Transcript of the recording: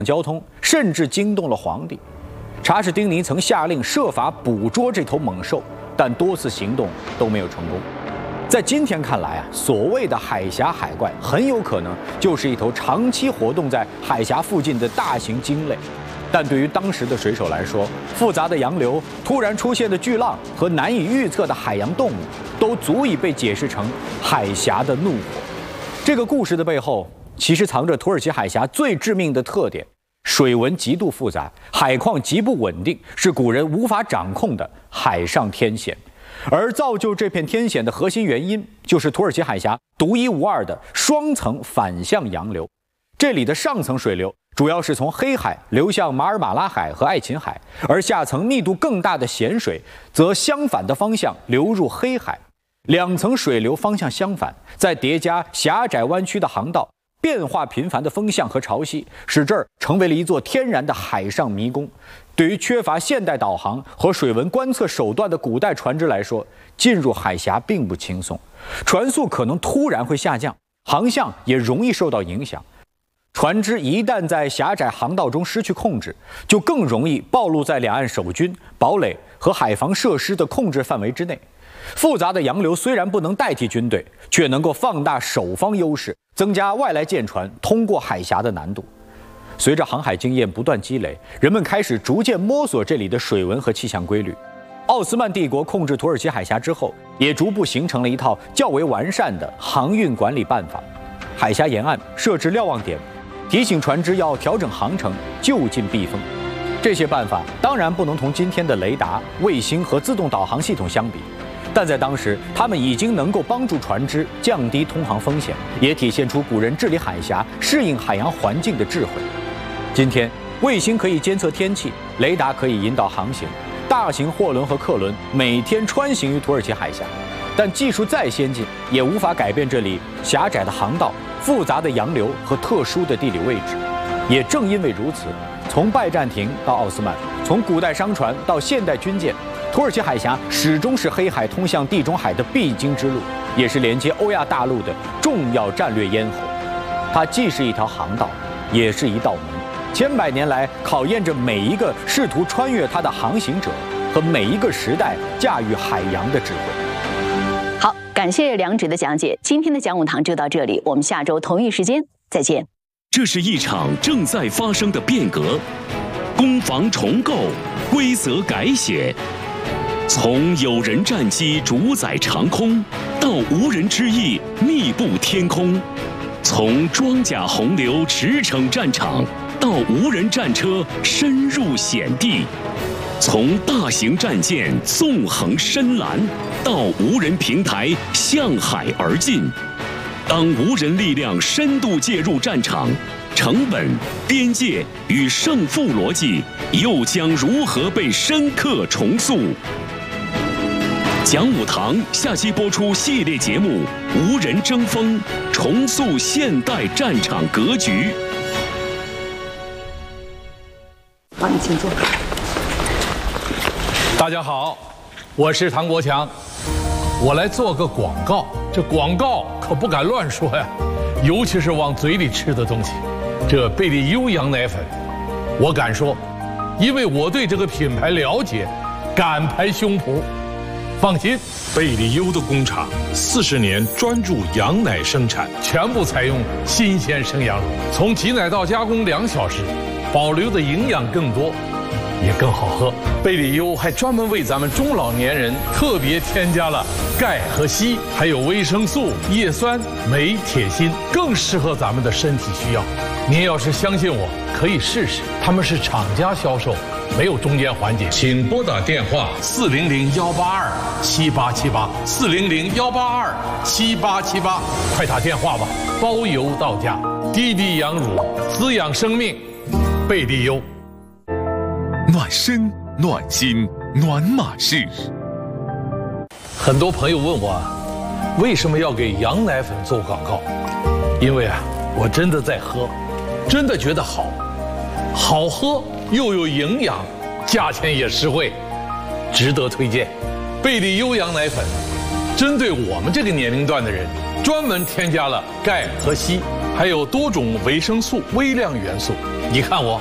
交通，甚至惊动了皇帝。查士丁尼曾下令设法捕捉这头猛兽，但多次行动都没有成功。在今天看来啊，所谓的海峡海怪很有可能就是一头长期活动在海峡附近的大型鲸类。但对于当时的水手来说，复杂的洋流、突然出现的巨浪和难以预测的海洋动物，都足以被解释成海峡的怒火。这个故事的背后，其实藏着土耳其海峡最致命的特点：水文极度复杂，海况极不稳定，是古人无法掌控的海上天险。而造就这片天险的核心原因，就是土耳其海峡独一无二的双层反向洋流。这里的上层水流主要是从黑海流向马尔马拉海和爱琴海，而下层密度更大的咸水则相反的方向流入黑海。两层水流方向相反，再叠加狭窄弯曲的航道，变化频繁的风向和潮汐，使这儿成为了一座天然的海上迷宫。对于缺乏现代导航和水文观测手段的古代船只来说，进入海峡并不轻松，船速可能突然会下降，航向也容易受到影响。船只一旦在狭窄航道中失去控制，就更容易暴露在两岸守军、堡垒和海防设施的控制范围之内。复杂的洋流虽然不能代替军队，却能够放大守方优势，增加外来舰船通过海峡的难度。随着航海经验不断积累，人们开始逐渐摸索这里的水文和气象规律。奥斯曼帝国控制土耳其海峡之后，也逐步形成了一套较为完善的航运管理办法。海峡沿岸设置瞭望点，提醒船只要调整航程，就近避风。这些办法当然不能同今天的雷达、卫星和自动导航系统相比，但在当时，他们已经能够帮助船只降低通航风险，也体现出古人治理海峡、适应海洋环境的智慧。今天，卫星可以监测天气，雷达可以引导航行，大型货轮和客轮每天穿行于土耳其海峡，但技术再先进，也无法改变这里狭窄的航道、复杂的洋流和特殊的地理位置。也正因为如此，从拜占庭到奥斯曼，从古代商船到现代军舰，土耳其海峡始终是黑海通向地中海的必经之路，也是连接欧亚大陆的重要战略咽喉。它既是一条航道，也是一道门，千百年来考验着每一个试图穿越它的航行者和每一个时代驾驭海洋的智慧。 好，感谢梁植的讲解。今天的讲武堂就到这里，我们下周同一时间再见。 这是一场正在发生的变革，攻防重构，规则改写。从有人战机主宰长空，到无人之翼密布天空；从装甲洪流驰骋战场，到无人战车深入险地；从大型战舰纵横深蓝，到无人平台向海而进。当无人力量深度介入战场，成本、边界与胜负逻辑又将如何被深刻重塑？讲武堂下期播出系列节目《无人争锋》，重塑现代战场格局。 好，你请坐。 大家好，我是唐国强，我来做个广告。这广告可不敢乱说呀，尤其是往嘴里吃的东西。这贝利优羊奶粉，我敢说，因为我对这个品牌了解，敢拍胸脯。放心， 贝利优的工厂40年专注羊奶生产， 全部采用新鲜生羊乳，从挤奶到加工2小时，保留的营养更多，也更好喝。贝利优还专门为咱们中老年人特别添加了钙和硒，还有维生素、叶酸、镁、铁、锌，更适合咱们的身体需要。您要是相信我，可以试试。他们是厂家销售，没有中间环节。请拨打电话400-182-7878，400-182-7878，快打电话吧，包邮到家。滴滴羊乳，滋养生命，贝利优。 暖身、暖心、暖马仕。 很多朋友问我，为什么要给羊奶粉做广告？因为我真的在喝，真的觉得好喝又有营养，价钱也实惠，值得推荐。贝利优羊奶粉针对我们这个年龄段的人，专门添加了钙和硒，还有多种维生素、微量元素， 你看我